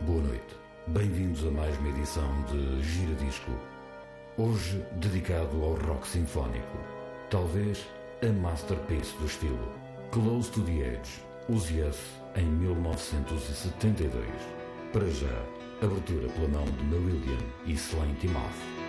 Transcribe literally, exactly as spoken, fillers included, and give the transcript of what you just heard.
Boa noite. Bem-vindos a mais uma edição de Gira Disco. Hoje dedicado ao rock sinfónico. Talvez a masterpiece do estilo. Close to the Edge, os Yes, em mil novecentos e setenta e dois. Para já, abertura pela mão de Marillion e Slain Timoth.